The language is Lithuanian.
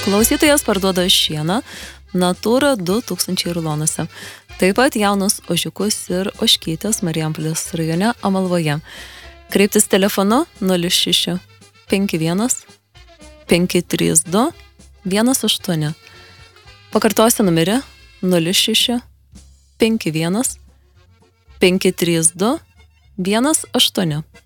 Klausytojas parduoda šieną Natūra 2000 rulonuose. Taip pat jaunus ožiukus ir ožkytės Marijampolės rajone Amalvoje. Kreiptis telefonu 06 51 532 18. Pakartosiu numerį 06 51 532 18.